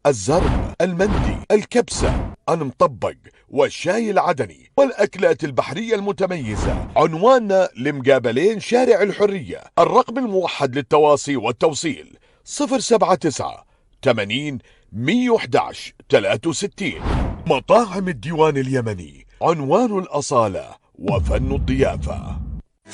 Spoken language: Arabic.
الزرب، المندي، الكبسة، المطبق، والشاي العدني، والأكلات البحرية المتميزة. عنواننا لمقابلين شارع الحرية. الرقم الموحد للتواصي والتوصيل 079 80 111 63. مطاعم الديوان اليمني، عنوان الأصالة وفن الضيافة.